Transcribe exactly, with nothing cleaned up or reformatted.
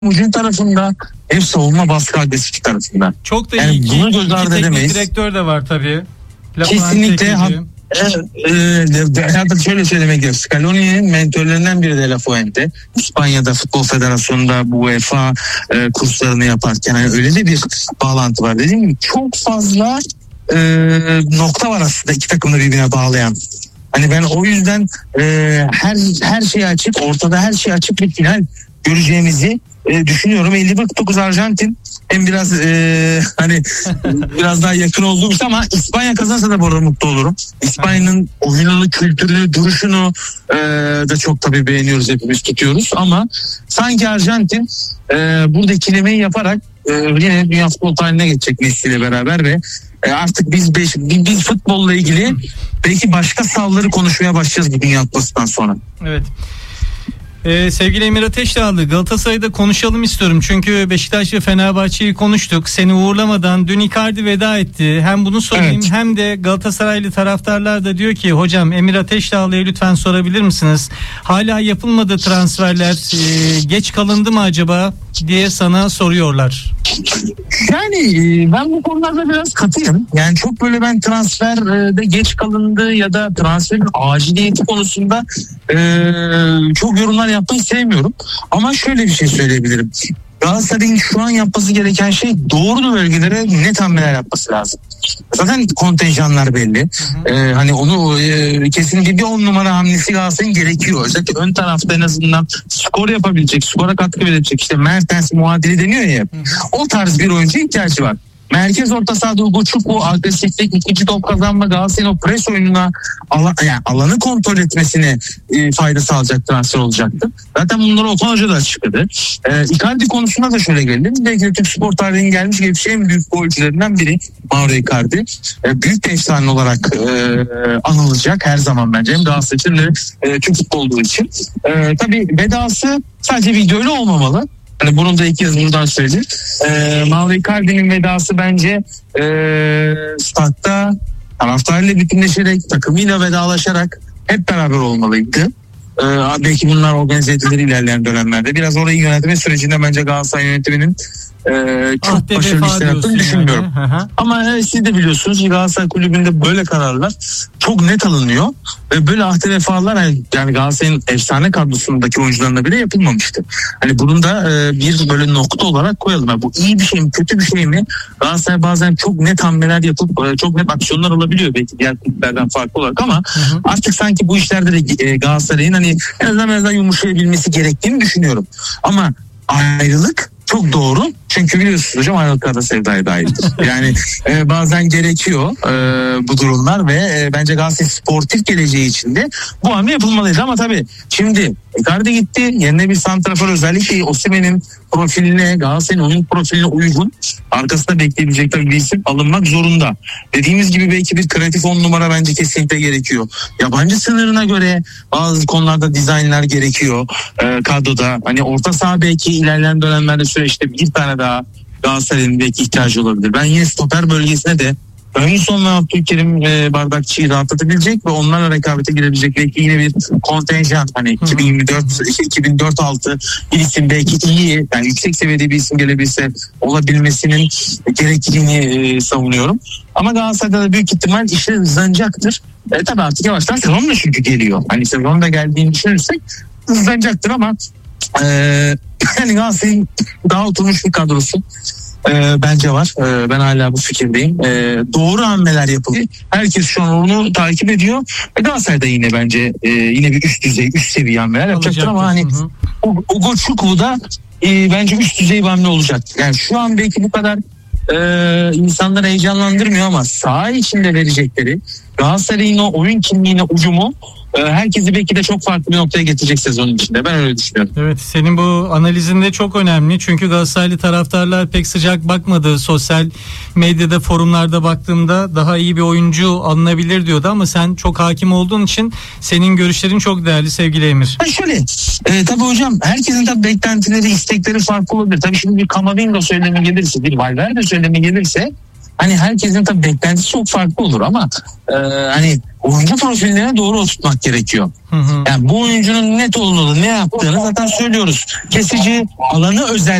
hücum tarafında hem savunma baskı agresif tarafında. Çok da yani iyi. Bunu göz ardı edemeyiz. Direktör de var tabii. Kesinlikle. Hatta şöyle söylemek gerekiyor. Scaloni'nin mentörlerinden biri de La Fuente. İspanya'da Futbol Federasyonu'nda bu UEFA e, kurslarını yaparken yani öyle de bir bağlantı var. Dediğim gibi çok fazla e, nokta var aslında iki takımı birbirine bağlayan. Hani ben o yüzden e, her her şey açık, ortada her şey açık bir final göreceğimizi e, düşünüyorum. elli dokuz Arjantin hem biraz e, hani biraz daha yakın olduğumuz ama İspanya kazansa da bu arada mutlu olurum. İspanya'nın oyununu, kültürünü, duruşunu e, da çok tabii beğeniyoruz, hepimiz tutuyoruz ama sanki Arjantin e, burada ikilemeyi yaparak e, yine dünya futbol tarihine geçecek Messi ile beraber ve e, artık biz beş, biz futbolla ilgili belki başka sahaları konuşmaya başlayacağız bu Dünya Kupası'ndan sonra. Evet. Ee, sevgili Emir Ateşdağlı, Galatasaray'da konuşalım istiyorum. Çünkü Beşiktaş ve Fenerbahçe'yi konuştuk. Seni uğurlamadan dün Icardi veda etti. Hem bunu sorayım evet. Hem de Galatasaraylı taraftarlar da diyor ki hocam Emir Ateşdağlı'ya lütfen sorabilir misiniz? Hala yapılmadı transferler. Ee, geç kalındı mı acaba diye sana soruyorlar. Yani ben bu konularda biraz katıyım. Yani çok böyle ben transferde geç kalındı ya da transferin aciliyeti konusunda e, çok yorumlar yapmayı sevmiyorum. Ama şöyle bir şey söyleyebilirim. Galatasaray'ın şu an yapması gereken şey doğru bölgelere net hamleler yapması lazım. Zaten kontenjanlar belli. Hı hı. Ee, hani onu e, kesinlikle bir on numara hamlesi Galatasaray'ın gerekiyor. Özellikle ön tarafta en azından skor yapabilecek, skora katkı verecek. İşte Mertens muadili deniyor ya. Hı hı. O tarz bir oyuncu ihtiyacı var. Merkez orta sahada Hugo Çukwu agresiflik, ikinci top kazanma, Galatasaray'ın o pres oyununa alan, yani alanı kontrol etmesine e, fayda sağlayacak transfer olacaktı. Zaten bunları Okan Hoca da açıkladı. E, Icardi konusunda da şöyle geldim. Belki de Türk spor tarihinin gelmiş geçmiş en büyük golcülerinden biri Mauro Icardi. E, büyük bir efsane olarak e, anılacak her zaman bence. Hem Galatasaray için hem de e, Türk futbolu için. E, tabii vedası sadece videoyla olmamalı. Hani bunun da iki kez buradan söyleyeyim. Ee, Mauro Icardi'nin vedası bence e, statta taraftarıyla bütünleşerek, takımıyla vedalaşarak hep beraber olmalıydı. Ee, belki bunlar organize edilir ilerleyen dönemlerde. Biraz orayı yönetme sürecinde bence Galatasaray yönetiminin e, çok ah, başarılı işler yaptığını düşünmüyorum. Yani. Ama e, siz de biliyorsunuz Galatasaray Kulübü'nde böyle kararlar çok net alınıyor. Ve böyle ahde vefalar yani, yani Galatasaray'ın efsane kadrosundaki oyuncularına bile yapılmamıştı. Hani bunun da e, bir böyle nokta olarak koyalım. Yani bu iyi bir şey mi, kötü bir şey mi? Galatasaray bazen çok net hamleler yapıp e, çok net aksiyonlar alabiliyor belki diğer kulüplerden farklı olarak ama hı hı. artık sanki bu işlerde de e, Galatasaray'ın hani en azından, en azından yumuşayabilmesi gerektiğini düşünüyorum. Ama ayrılık çok doğru. Çünkü biliyorsunuz hocam ayrılıklarda sevdaya dairdir. Yani e, bazen gerekiyor e, bu durumlar ve e, bence Galatasaray sportif geleceği için de bu hamle yapılmalıydı. Ama tabii şimdi Icardi gitti. Yerine bir santrafor özellikle Osimhen'in profiline, Galatasaray'ın oyun profiline uygun arkasında bekleyebilecek tabii bir isim alınmak zorunda. Dediğimiz gibi belki bir kreatif on numara bence kesinlikle gerekiyor. Yabancı sınırına göre bazı konularda dizaynlar gerekiyor e, kadroda. Hani orta saha belki ilerleyen dönemlerde süreçte bir tane daha Galatasaray'ın belki ihtiyacı olabilir. Ben yine stoper bölgesine de Önson ve Abdülkerim e, Bardakçı'yı rahatlatabilecek ve onlarla rekabete girebilecek belki yine bir kontenjan hani iki bin yirmi dört iki bin dört altı bir isim belki iyi yani yüksek seviyede bir isim gelebilse olabilmesinin gerekliliğini e, savunuyorum. Ama Galatasaray'da da büyük ihtimal işler hızlanacaktır. E, tabii artık yavaştan sezon da çünkü geliyor. Hani sezon da geldiğini düşünürsek hızlanacaktır ama e, yani Galatasaray'ın daha oturmuş bir kadrosu Ee, bence var. Ee, ben hala bu fikirdeyim. Ee, doğru hamleler yapıldı. Herkes şu an onu takip ediyor. Ve Galatasaray'da yine bence e, yine bir üst düzey, üst seviye hamleler yapacaktır ama hani Hugo Çukwu e, bence üst düzey bir hamle olacak. Yani şu an belki bu kadar e, insanları heyecanlandırmıyor ama saha içinde verecekleri Galatasaray'ın o oyun kimliğine ucumu herkesi belki de çok farklı bir noktaya getirecek sezonun içinde. Ben öyle düşünüyorum. Evet, senin bu analizin de çok önemli. Çünkü Galatasaraylı taraftarlar pek sıcak bakmadı. Sosyal medyada, forumlarda baktığımda daha iyi bir oyuncu alınabilir diyordu ama sen çok hakim olduğun için senin görüşlerin çok değerli sevgili Emir. Ha şöyle, e, tabii hocam herkesin tabii beklentileri, istekleri farklı olabilir. Tabii şimdi bir Camavinga söylemi gelirse, bir Valverde söylemi gelirse hani herkesin tabii beklentisi çok farklı olur ama e, hani oyuncu profillerine doğru oturtmak gerekiyor. Hı hı. Yani bu oyuncunun net olduğunu, ne yaptığını zaten söylüyoruz. Kesici, alanı özel